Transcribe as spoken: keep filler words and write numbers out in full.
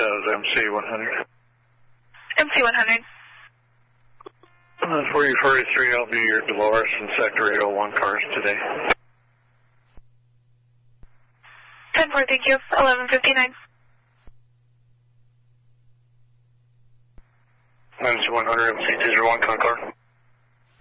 does M C one hundred. M C one hundred. Uh, for you forty-three, I'll be your Dolores and Sector eight oh one cars today. ten four, thank you. eleven fifty-nine. M C one hundred, M C two zero one, Concord.